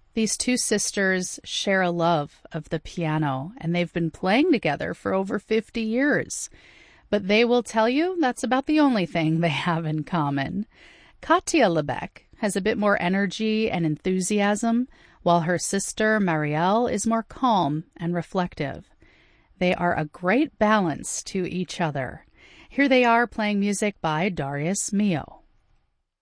These two sisters share a love of the piano, and they've been playing together for over 50 years. But they will tell you that's about the only thing they have in common. Katia Lebec has a bit more energy and enthusiasm, while her sister Marielle is more calm and reflective. They are a great balance to each other. Here they are playing music by Darius Milhaud.